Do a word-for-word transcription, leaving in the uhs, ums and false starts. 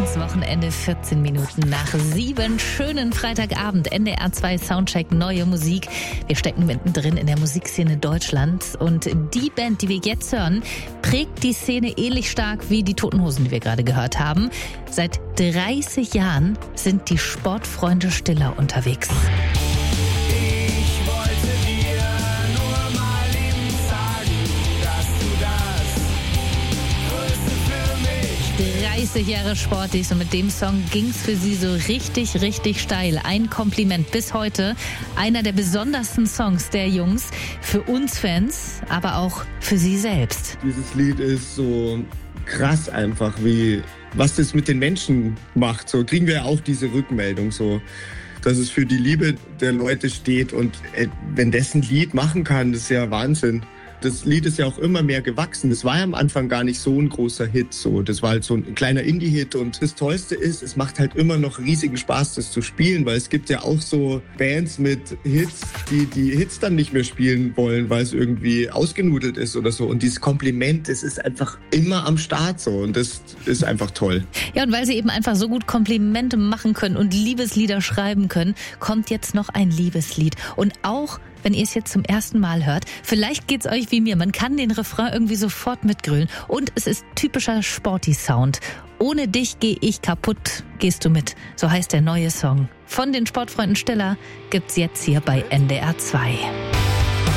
ins Wochenende, vierzehn Minuten nach sieben. Schönen Freitagabend, N D R zwei Soundcheck, neue Musik. Wir stecken mittendrin in der Musikszene Deutschlands und die Band, die wir jetzt hören, prägt die Szene ähnlich stark wie die Toten Hosen, die wir gerade gehört haben. Seit dreißig Jahren sind die Sportfreunde Stiller unterwegs. dreißig Jahre Sportis und mit dem Song ging's für sie so richtig, richtig steil. Ein Kompliment bis heute. Einer der besondersten Songs der Jungs. Für uns Fans, aber auch für sie selbst. Dieses Lied ist so krass einfach, wie was das mit den Menschen macht. So kriegen wir auch diese Rückmeldung, so dass es für die Liebe der Leute steht. Und äh, wenn das ein Lied machen kann, das ist ja Wahnsinn. Das Lied ist ja auch immer mehr gewachsen. Das war ja am Anfang gar nicht so ein großer Hit. So, das war halt so ein kleiner Indie-Hit. Und das Tollste ist, es macht halt immer noch riesigen Spaß, das zu spielen, weil es gibt ja auch so Bands mit Hits, die die Hits dann nicht mehr spielen wollen, weil es irgendwie ausgenudelt ist oder so. Und dieses Kompliment, das ist einfach immer am Start so. Und das ist einfach toll. Ja, und weil sie eben einfach so gut Komplimente machen können und Liebeslieder schreiben können, kommt jetzt noch ein Liebeslied. Und auch wenn ihr es jetzt zum ersten Mal hört, vielleicht geht's euch wie mir. Man kann den Refrain irgendwie sofort mitgrölen. Und es ist typischer Sporty-Sound. Ohne dich geh ich kaputt, gehst du mit. So heißt der neue Song. Von den Sportfreunden Stiller gibt's jetzt hier bei N D R zwei.